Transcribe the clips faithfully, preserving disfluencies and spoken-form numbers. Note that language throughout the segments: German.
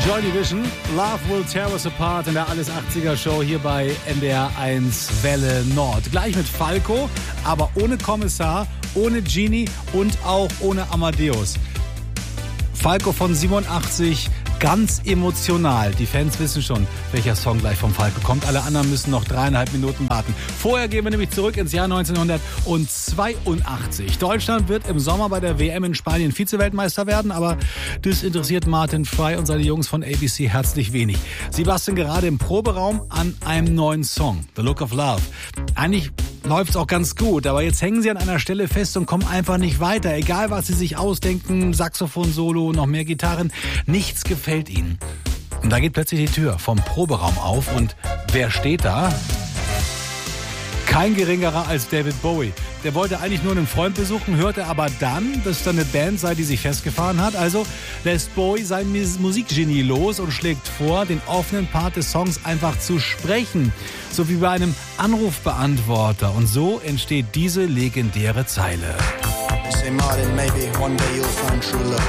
Joy Division, Love Will Tear Us Apart in der Alles achtziger Show hier bei N D R eins Welle Nord. Gleich mit Falco, aber ohne Kommissar, ohne Genie und auch ohne Amadeus. Falco von siebenundachtzig, ganz emotional. Die Fans wissen schon, welcher Song gleich vom Falco kommt. Alle anderen müssen noch dreieinhalb Minuten warten. Vorher gehen wir nämlich zurück ins Jahr neunzehnhundertzweiundachtzig. Deutschland wird im Sommer bei der W M in Spanien Vize-Weltmeister werden, aber das interessiert Martin Fry und seine Jungs von A B C herzlich wenig. Sie basteln gerade im Proberaum an einem neuen Song, The Look of Love. Eigentlich läuft's auch ganz gut, aber jetzt hängen sie an einer Stelle fest und kommen einfach nicht weiter. Egal, was sie sich ausdenken, Saxophon-Solo, noch mehr Gitarren, nichts gefällt ihnen. Und da geht plötzlich die Tür vom Proberaum auf und wer steht da? Kein geringerer als David Bowie. Der wollte eigentlich nur einen Freund besuchen, hörte aber dann, dass es da eine Band sei, die sich festgefahren hat. Also lässt Bowie sein Musikgenie los und schlägt vor, den offenen Part des Songs einfach zu sprechen. So wie bei einem Anrufbeantworter. Und so entsteht diese legendäre Zeile. They say, Martin, maybe one day you'll find true love.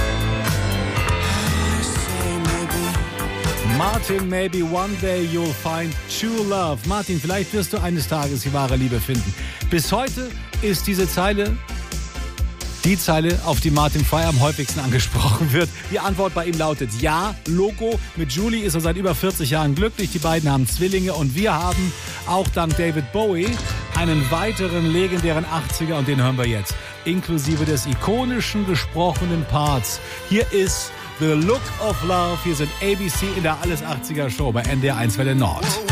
Martin, maybe one day you'll find true love. Martin, vielleicht wirst du eines Tages die wahre Liebe finden. Bis heute ist diese Zeile die Zeile, auf die Martin Fry am häufigsten angesprochen wird. Die Antwort bei ihm lautet ja, Logo. Mit Julie ist er seit über vierzig Jahren glücklich. Die beiden haben Zwillinge und wir haben, auch dank David Bowie, einen weiteren legendären achtziger und den hören wir jetzt. Inklusive des ikonischen gesprochenen Parts. Hier ist The Look of Love. Hier sind A B C in der Alles achtziger Show bei N D R eins Welle Nord.